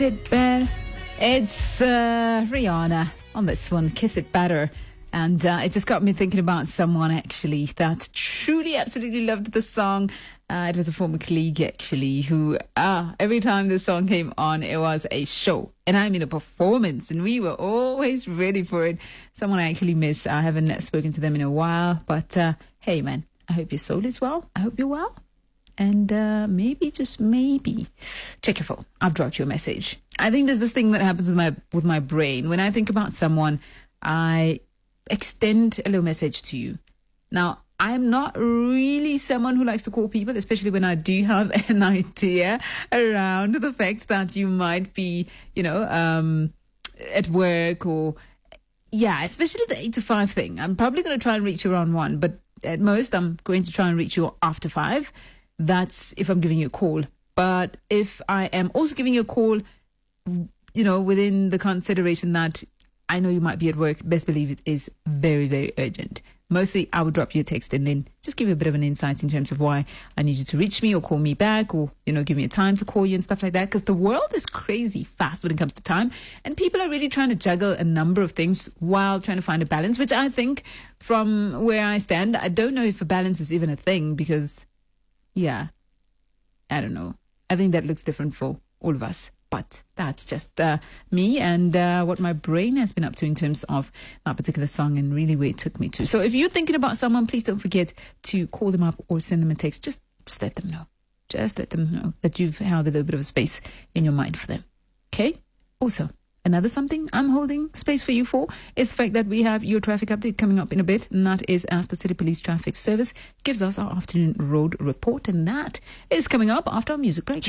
It better. It's Rihanna on this one, Kiss It Better. And it just got me thinking about someone actually that truly, absolutely loved the song. It was a former colleague actually who, every time the song came on, it was a show. And I mean a performance. And we were always ready for it. Someone I actually miss. I haven't spoken to them in a while. But hey, man, I hope your soul is well. I hope you're well. And maybe, just maybe, check your phone. I've dropped you a message. I think there's this thing that happens with my brain. When I think about someone, I extend a little message to you. Now, I'm not really someone who likes to call people, especially when I do have an idea around the fact that you might be, at work or, especially the 8 to 5 thing. I'm probably going to try and reach you around 1, but at most I'm going to try and reach you after 5. That's if I'm giving you a call. But if I am also giving you a call, within the consideration that I know you might be at work, best believe it is very, very urgent. Mostly I would drop you a text and then just give you a bit of an insight in terms of why I need you to reach me or call me back or, give me a time to call you and stuff like that. Because the world is crazy fast when it comes to time. And people are really trying to juggle a number of things while trying to find a balance, which I think from where I stand, I don't know if a balance is even a thing because, I don't know. I think that looks different for all of us. But that's just me and what my brain has been up to in terms of that particular song and really where it took me to. So if you're thinking about someone, please don't forget to call them up or send them a text. Just let them know. Just let them know that you've held a little bit of a space in your mind for them. Okay? Also, another something I'm holding space for you for is the fact that we have your traffic update coming up in a bit. And that is as the City Police Traffic Service gives us our afternoon road report. And that is coming up after our music break.